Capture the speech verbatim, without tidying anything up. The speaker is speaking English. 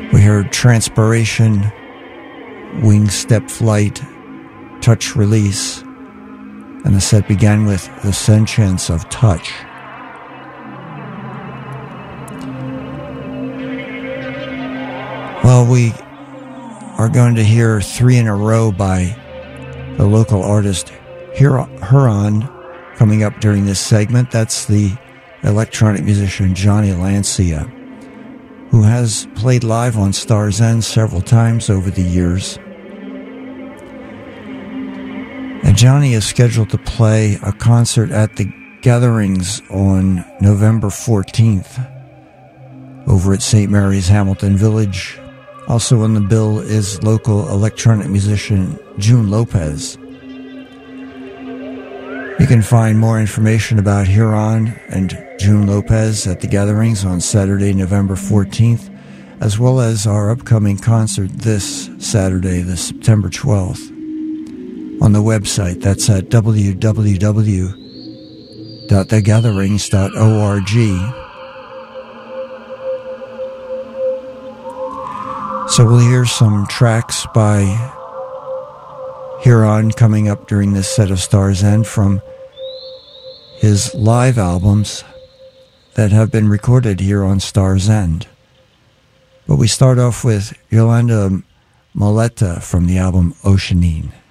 We heard Transpiration, Wing Step Flight, Touch Release, and the set began with The Sentience of Touch. Well, we are going to hear three in a row by the local artist Huron coming up during this segment. That's the electronic musician Johnny Lancia, who has played live on Star's End several times over the years. And Johnny is scheduled to play a concert at the Gatherings on November fourteenth over at Saint Mary's Hamilton Village. Also on the bill is local electronic musician June Lopez. You can find more information about Huron and June Lopez at the Gatherings on Saturday, November fourteenth, as well as our upcoming concert this Saturday, the September twelfth, on the website. That's at w w w dot the gatherings dot org. So we'll hear some tracks by Huron coming up during this set of Star's End from his live albums that have been recorded here on Star's End. But we start off with Yolanda Moleta from the album Oceanine.